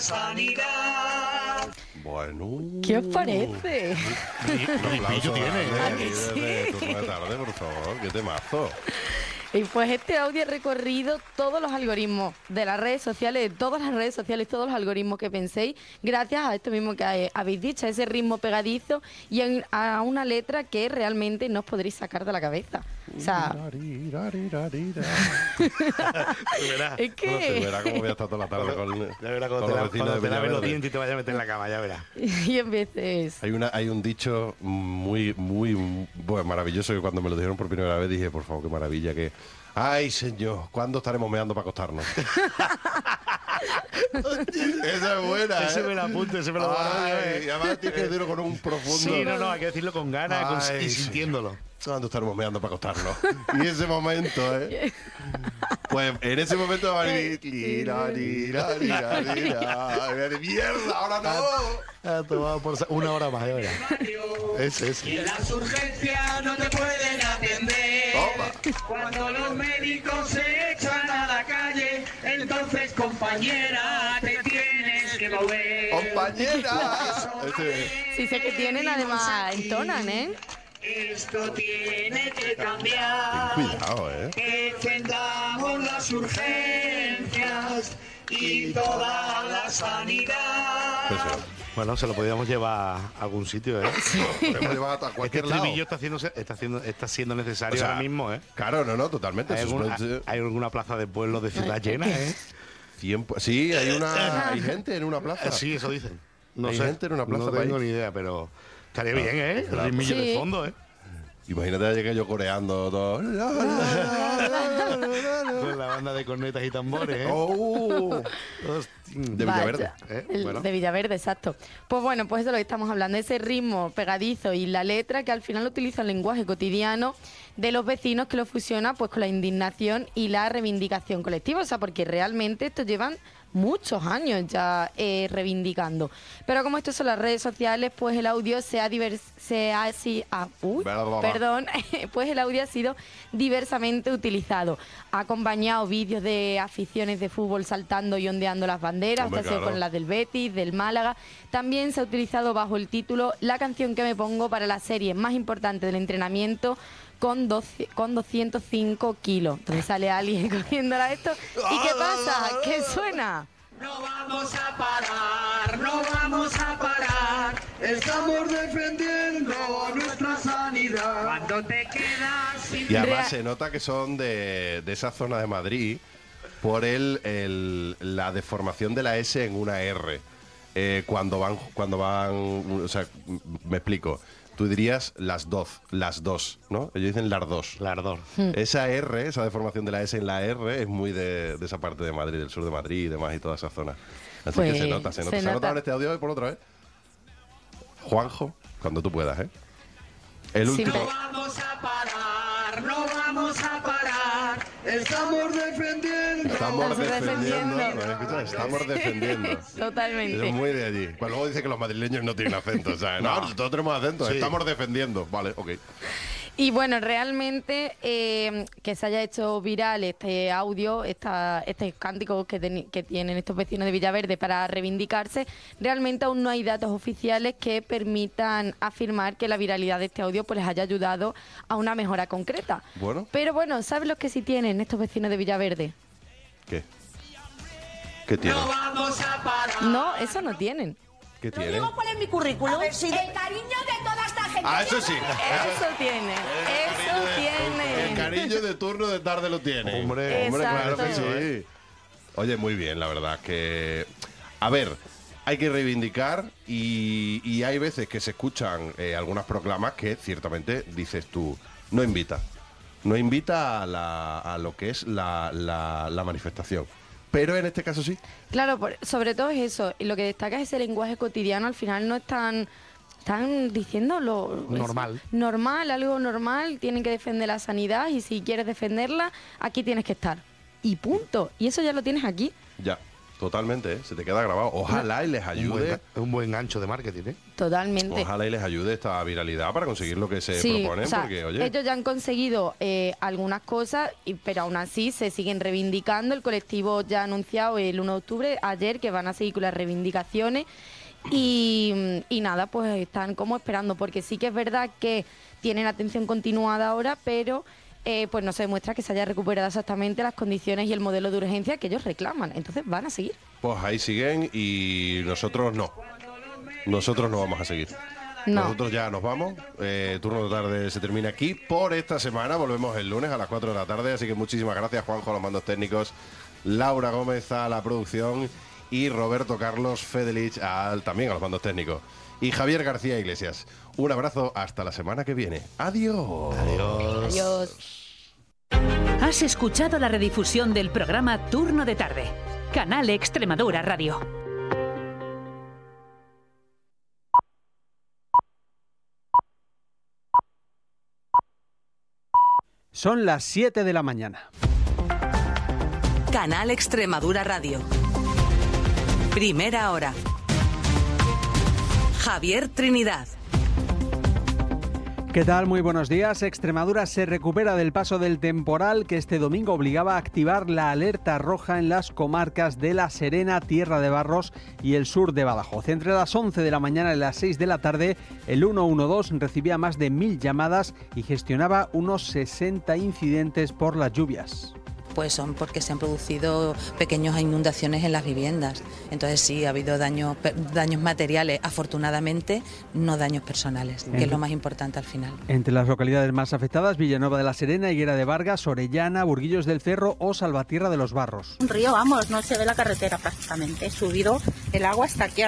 Sanidad. Bueno. ¿Qué os parece? Un aplauso tiene. ¿A que sí? de Turno de Tarde, por favor. Qué temazo. Y pues este audio ha recorrido todos los algoritmos de las redes sociales, de todas las redes sociales, todos los algoritmos que penséis, gracias a esto mismo que habéis dicho, a ese ritmo pegadizo y a una letra que realmente no os podréis sacar de la cabeza. O sea, es que... No sé, verá cómo voy a estar toda la tarde con Ya verás con cuando los vecinos de te laves los Villaverde. dientes y te vayas a meter en la cama, ya verás. Y en veces... Hay un dicho muy bueno, maravilloso que cuando me lo dijeron por primera vez dije, por favor, qué maravilla que... Ay, señor, ¿cuándo estaremos meando para acostarnos? Esa es buena, Ese me lo apunto, ese me lo guardo. Ay, además tienes que decirlo con un profundo... Sí, no, hay que decirlo con ganas Ay, y sintiéndolo. ¿Cuándo estaremos meando para acostarnos? Y ese momento, pues en ese momento va a venir... de mierda, ahora no. Ha tomado por una hora más, ya verás. Ese. Y en las urgencias no te pueden atender. Toma. Cuando los médicos se echan a la calle, entonces compañera te tienes que mover. ¡Compañera! Sí sé que tienen, además entonan, ¿eh? Esto tiene que cambiar. Ten cuidado, Defendamos las urgencias y toda la sanidad. Pues, Bueno, se lo podíamos llevar a algún sitio, ¿eh? podemos llevar a Este cualquier lado. estribillo está siendo necesario O sea, ahora mismo, ¿eh? Claro, no, totalmente. Hay alguna plaza de pueblo de ciudad llena, ¿eh? Sí, hay gente en una plaza. Sí, eso dicen. No Hay sé, gente en una plaza no para tengo ir. ni idea, pero estaría bien, ¿eh? claro. El ritmillo Sí. de fondo, ¿eh? Imagínate a llegar yo coreando todo. Con la banda de cornetas y tambores, ¿eh? Oh, de Villaverde. Vaya, Bueno. De Villaverde, exacto. Pues bueno, pues eso es lo que estamos hablando, ese ritmo pegadizo y la letra que al final utiliza el lenguaje cotidiano de los vecinos que lo fusiona pues con la indignación y la reivindicación colectiva, o sea, porque realmente estos llevan muchos años ya reivindicando. Pero como esto son las redes sociales, pues el audio pues el audio ha sido diversamente utilizado. Ha acompañado vídeos de aficiones de fútbol saltando y ondeando las banderas, Hombre, ha sido claro. con las del Betis, del Málaga. También se ha utilizado bajo el título La canción que me pongo para la serie más importante del entrenamiento con 205 kilos. Entonces sale alguien cogiéndola esto. ¿Y qué pasa? ¿Qué suena? No vamos a parar, no vamos a parar. Estamos defendiendo nuestra sanidad. Cuando te quedas sin Y además Real- se nota que son de esa zona de Madrid por la deformación de la S en una R. Cuando van, o sea, me explico. Tú dirías las dos, ¿no? Ellos dicen las dos. Lardor. Esa R, esa deformación de la S en la R es muy de esa parte de Madrid, del sur de Madrid y demás y toda esa zona. Así Pues, que se nota. Se ha notado en este audio y por otra vez. Juanjo, cuando tú puedas, ¿eh? El Sin último. No vamos a parar, no vamos a parar. Estamos defendiendo. Estamos defendiendo. defendiendo. ¿No me escuchas? Estamos defendiendo. Totalmente. Es muy de allí. Pues luego dice que los madrileños no tienen acento. O sea, no, todos tenemos acento. Sí. Estamos defendiendo. Vale, ok. Y bueno, realmente que se haya hecho viral este audio, estos cánticos que tienen estos vecinos de Villaverde para reivindicarse, realmente aún no hay datos oficiales que permitan afirmar que la viralidad de este audio pues les haya ayudado a una mejora concreta. Bueno. Pero bueno, ¿sabes los que sí tienen estos vecinos de Villaverde? ¿Qué? ¿Qué tiene? No vamos a parar. No, eso no tienen. ¿Qué Lo tiene? digo cuál es mi currículum. El cariño de toda esta gente. Ah, eso sí. Eso tiene. Eso El tiene. cariño de turno de tarde lo tiene. Hombre, claro que Exacto. sí. Oye, muy bien, la verdad que... A ver, hay que reivindicar y hay veces que se escuchan algunas proclamas que ciertamente dices tú, no invita. No invita a lo que es la manifestación. Pero en este caso sí. Claro, sobre todo es eso. Y lo que destaca es ese lenguaje cotidiano. Al final no están diciendo lo Normal. normal, algo normal. Tienen que defender la sanidad y si quieres defenderla, aquí tienes que estar. Y punto. Y eso ya lo tienes aquí. Ya. totalmente, se te queda grabado. Ojalá y les ayude. Un buen gancho de marketing, ¿eh? Totalmente. Ojalá y les ayude esta viralidad para conseguir lo que se proponen, o sea, porque, oye... ellos ya han conseguido algunas cosas, pero aún así se siguen reivindicando. El colectivo ya ha anunciado el 1 de octubre, ayer, que van a seguir con las reivindicaciones. Y nada, pues están como esperando, porque sí que es verdad que tienen atención continuada ahora, pero pues no se demuestra que se haya recuperado exactamente las condiciones y el modelo de urgencia que ellos reclaman. Entonces van a seguir. Pues ahí siguen y nosotros no. Nosotros no vamos a seguir. No. Nosotros ya nos vamos. Turno de tarde se termina aquí por esta semana. Volvemos el lunes a las 4 de la tarde. Así que muchísimas gracias, Juanjo, a los mandos técnicos, Laura Gómez a la producción y Roberto Carlos Fedelich también a los mandos técnicos. Y Javier García Iglesias. Un abrazo hasta la semana que viene. Adiós. Adiós. Adiós. Has escuchado la redifusión del programa Turno de Tarde. Canal Extremadura Radio. Son las 7 de la mañana. Canal Extremadura Radio. Primera hora. Javier Trinidad. ¿Qué tal? Muy buenos días. Extremadura se recupera del paso del temporal que este domingo obligaba a activar la alerta roja en las comarcas de La Serena, Tierra de Barros y el sur de Badajoz. Entre las 11 de la mañana y las 6 de la tarde, el 112 recibía más de 1000 llamadas y gestionaba unos 60 incidentes por las lluvias. Pues son porque se han producido pequeñas inundaciones en las viviendas. Entonces sí, ha habido daños materiales, afortunadamente, no daños personales, que es lo más importante al final. Entre las localidades más afectadas, Villanueva de la Serena, Higuera de Vargas, Orellana, Burguillos del Cerro o Salvatierra de los Barros. Un río, vamos, no se ve la carretera prácticamente, he subido el agua hasta aquí arriba.